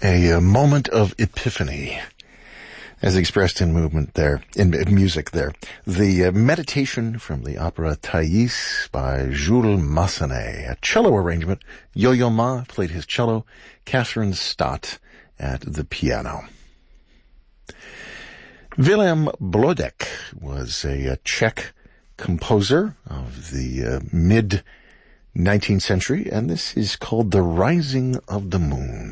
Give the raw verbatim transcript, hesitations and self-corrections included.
A, a moment of epiphany, as expressed in movement there, in, in music there. The uh, meditation from the opera Thais by Jules Massenet, a cello arrangement. Yo-Yo Ma played his cello, Catherine Stott at the piano. Willem Blodek was a, a Czech composer of the uh, mid-nineteenth century, and this is called The Rising of the Moon.